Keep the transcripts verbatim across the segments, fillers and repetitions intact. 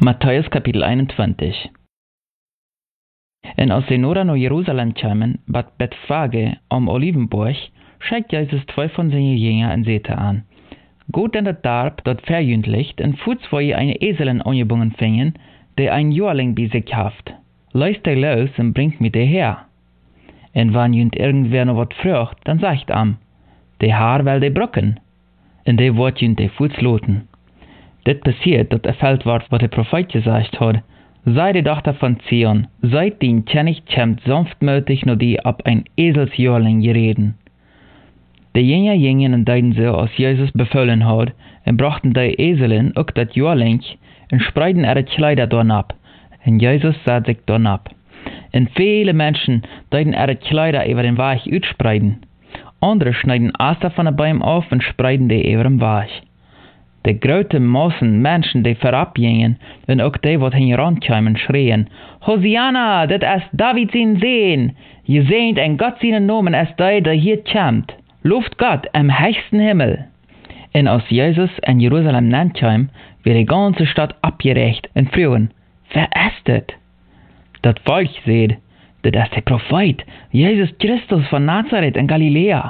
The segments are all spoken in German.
Matthäus Kapitel einundzwanzig. En als ze Nora naar Jeruzalem kwamen, bij Bethphage am Olivenberg, schickt Jesus twee van zijn jünger en zette aan: Geht in dat Dorp, dat verjünt ligt, en voets wo je eine Eselin angebungen fingen, die ein Jüngling bei sich haft. Leist die los en bringt mir die her. En wann jünt irgendwer noch wat frucht, dann sagt am: Die Haar wel die brücken. En die wordt jünt die voets loten. Dit passiert, dat erfüllt wordt wat der Prophet gesagt hat: Sei die Tochter von Zion, seid die Tjennig kämmt sanftmütig nur die ab ein Eselsjörling gereden. Die Jünger gingen und deiden so, als Jesus befohlen hat, und brachten die Eselin auch dat Jörling und spreiden ihre Kleider dorn ab. Und Jesus sah sich dorn ab. Und viele Menschen deiden ihre Kleider über den Weg utspreiden. Andere schneiden Aster von den Bäumen auf und spreiden die über den Weg. Die grote Massen Menschen, die vorab gingen, und auch die, die herankamen, schrien: Hosianna, dat ist David sein Sohn! Je seht en Gott seinen Namen ist der, der hier kommt. Lobt Gott im höchsten Himmel. Und als Jesus in Jerusalem nankam, wird die ganze Stadt abgerecht und frühen: Wer ist das? Das Volk seht: Das ist der Prophet, Jesus Christus von Nazareth in Galiläa.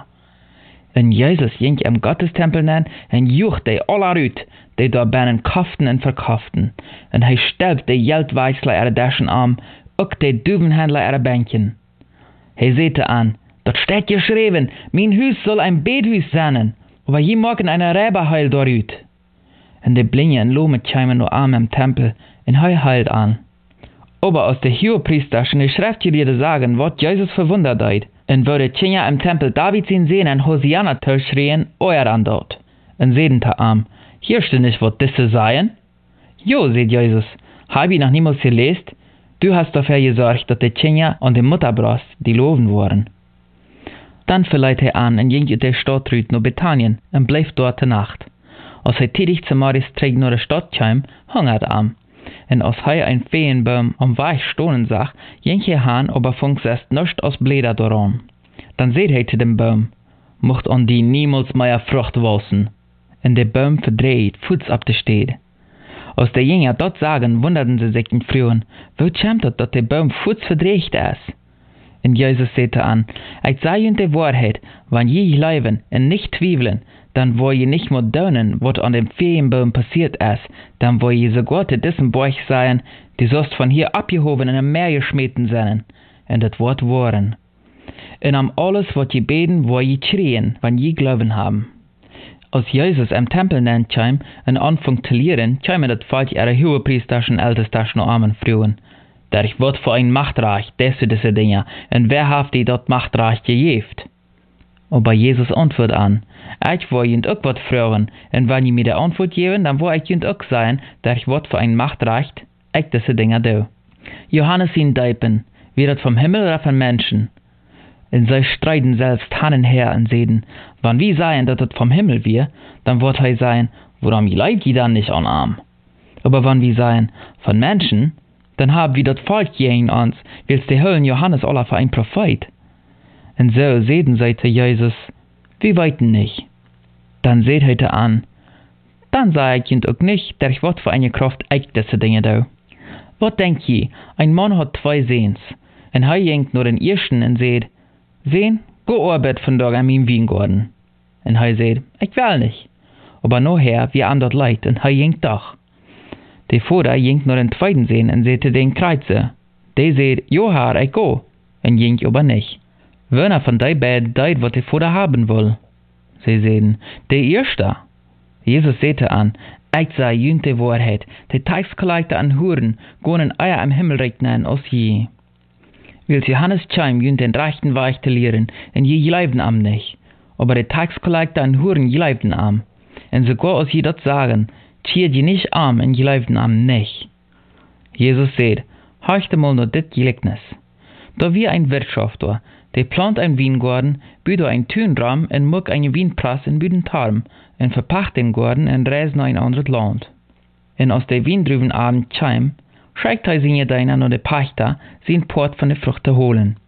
Und Jesus ging im Gottestempel nan und jucht die alle uit, die da binnen kauften und verkauften. Und hij stelpt die Geldwechsler ihre Taschen an, auch die Duvenhändler ihre Bänken. Hij zette an: Dort steht geschrieben, mein Haus soll ein Bethaus sein, aber je morgen eine Räberheil dorüt. Und die Blinge und Lohme kämen nur an im Tempel, und hij heilt an. Aber aus der Hohepriester schon die Schriftgelehrten sagen, was Jesus verwundert hat, und würde Tjener im Tempel David ihn sehen und Hosianna schreien, euer an dort. Und sehen ta am: Hier steht nicht, was diese seien? Jo, seht Jesus, hab ich noch niemals gelesen? Du hast dafür gesorgt, dass die Tjener und die Mutterbrost die Loven waren. Dann verleiht er an und ging in der Stadt rüt nach Bethanien und bleib dort die Nacht. Als er tätig zum Morgenstreik nach der Stadt kam, hungert er am. Und als er ein Feenbaum am Weg stohnen sah, ging er han, aber funks erst nicht aus Bläder daran. Dann seht er zu dem Baum: Mocht an die niemals mehr Frucht wachsen. Und der Baum verdreht, Fuß ab der Stede. Als die Jünger dort sagen, wunderten sie sich in Frühen: Wo kommt es, dass der Baum Fuß verdreht ist? Und Jesus sagte an: Ich sage ihnen die Wahrheit, wenn je glauben und nicht zweifeln, dann wo je nicht mehr daunen, was an dem Feenbaum passiert ist, dann wo je sogar zu diesem Berg sein, die sollst von hier abgehoben und im Meer geschmeten sein. Und das Wort waren. Und am alles, was je beten, wo je schreien, wenn je Glauben haben. Als Jesus im Tempel nennt kam und anfängt zu lehren, kamen das Volk ihre Hohepriesterschen, Ältesten und armen Frauen. Der ich wird für ein Machtreich, diese diese Dinge, und wer hat die dort Machtreich gegeft? Aber Jesus antwortet an: Ich will ihnen auch was fragen, und wenn ihr mir die Antwort geben, dann will ich ihnen auch sagen, der ich wird für ein Machtreich, ich diese Dinge do. Johannes ihn deipen, wird das vom Himmel oder von Menschen? Und sie streiten selbst Hand und her und sehen: Wenn wir sagen, dass das vom Himmel wir, dann wird er sagen: Warum leidet ihr dann nicht an Arm? Aber wenn wir sagen, von Menschen, dann haben wir das Volk gegen uns, willst die Höllen Johannes aller für ein Prophet. Und so sehen sie zu Jesus: Wir weiten nicht. Dann seht heute an: Dann sage ich ihnen auch nicht, der ich wird für eine Kraft echt diese Dinge da. Was denkt ihr? Ein Mann hat zwei Sehns, und er jenkt nur den ersten und sagt: Sehn, go arbeit von Tag an meinem Weingarten. Und er sagt: Ich will nicht. Aber nachher, wie an dort leid, und er jenkt doch. Der Vater jenkt nur den zweiten Sehn und sagte den Kreuze. Der sagt: Jo, Herr, ich go. Und jenkt aber nicht. Wer von die beiden deit, was der Vater haben will? Sie sagen: Der Erste. Jesus sagte an: Ich sage ihnen die Wahrheit, die Taxkollektor an Huren gehen Eier im Himmel regnen als je. Will Johannes kam, jünt den rechten Weg zu lehren, und je glauben am nicht. Aber die Taxkollektor an Huren glauben am. Und sogar als je das sagen, ziert je nicht am und glauben am nicht. Jesus sagt: Horcht mal nur dit Gleichnis. Da wie ein Wirtschafter, der plant ein Weingarten, büht ein Tünraum und mag einen Weinpress in büden Tarm, und verpacht den Garten und reist nach ein anderes Land. Und als der Weindrüben Abend kam, schickt er seine Diener nur der Pächter, sein Port von der Frucht zu holen.